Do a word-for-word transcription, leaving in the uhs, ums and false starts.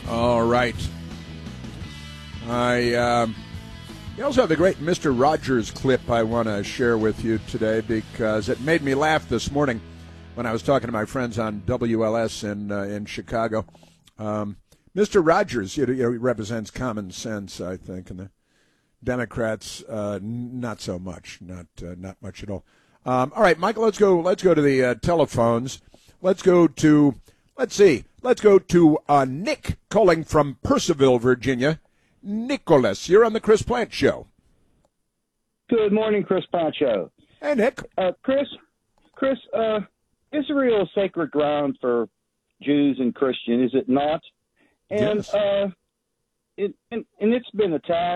All right. I um, you also have the great Mister Rogers clip I want to share with you today because it made me laugh this morning when I was talking to my friends on W L S in uh, in Chicago. Um, Mister Rogers, you know, he represents common sense, I think, and the Democrats uh, not so much, not uh, not much at all. Um, all right, Michael, let's go. Let's go to the uh, telephones. Let's go to. Let's see. Let's go to uh, Nick calling from Purcellville, Virginia. Nicholas, you're on the Chris Plant Show. Good morning, Chris Plant Show. Hey, Nick. Uh, Chris, Chris, uh, Israel is sacred ground for Jews and Christians, is it not? And Yes. uh, it, and, and it's been attacked.